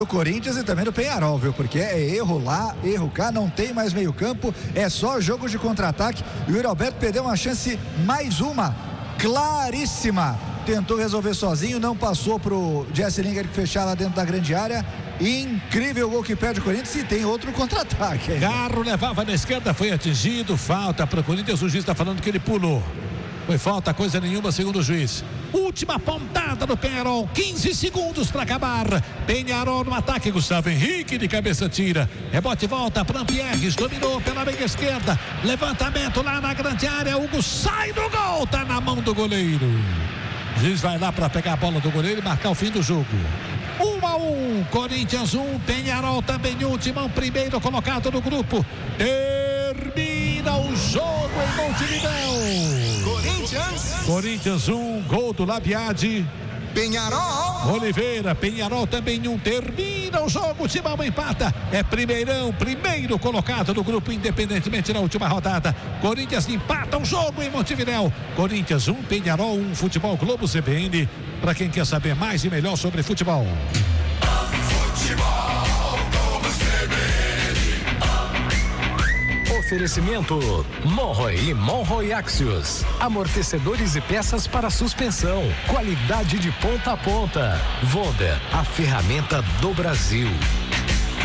do Corinthians e também do Peñarol, viu? Porque é erro lá, erro cá, não tem mais meio campo, é só jogo de contra-ataque e o Yuri Alberto perdeu uma chance, mais uma, claríssima. Tentou resolver sozinho, não passou pro Jesse Lingard que fechar lá dentro da grande área. Incrível gol que perde o Corinthians e tem outro contra-ataque. Carro levava na esquerda, foi atingido, falta para o Corinthians, o juiz está falando que ele pulou. Foi falta, coisa nenhuma, segundo o juiz. Última pontada do Peñarol, 15 segundos para acabar. Peñarol no ataque, Gustavo Henrique de cabeça tira. Rebote volta para Ampierres, dominou pela meia esquerda. Levantamento lá na grande área, Hugo sai do gol, tá na mão do goleiro. O juiz vai lá para pegar a bola do goleiro e marcar o fim do jogo. 1-1, Corinthians 1, Peñarol também último, primeiro colocado no grupo. Termina o jogo em Montevidéu. Corinthians 1, gol do Labiade. Peñarol. Oliveira, Peñarol também 1, termina o jogo, Timão empata, é primeiro colocado do grupo, independentemente na última rodada. Corinthians empata o jogo em Montevidéu. Corinthians 1, Peñarol 1, Futebol Globo CBN, para quem quer saber mais e melhor sobre futebol. Oferecimento Monroe e Monroe Axios, amortecedores e peças para suspensão, qualidade de ponta a ponta. Wonder, a ferramenta do Brasil.